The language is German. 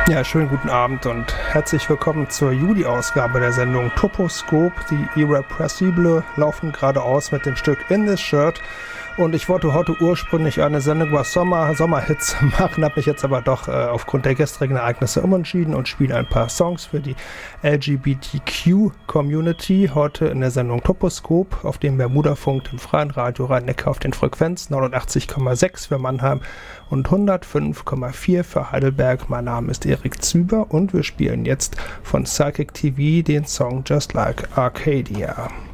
Ja, schönen guten Abend und herzlich willkommen zur Juli-Ausgabe der Sendung Toposkop. Die Irrepressible laufen geradeaus mit dem Stück In This Shirt. Und ich wollte heute ursprünglich eine Sendung über Sommerhits machen, habe mich jetzt aber doch aufgrund der gestrigen Ereignisse umentschieden und spiele ein paar Songs für die LGBTQ-Community. Heute in der Sendung Toposkop auf dem Bermudafunk, dem freien Radio Rhein-Neckar auf den Frequenzen 89,6 für Mannheim und 105,4 für Heidelberg. Mein Name ist Erik Züber und wir spielen jetzt von Psychic TV den Song Just Like Arcadia.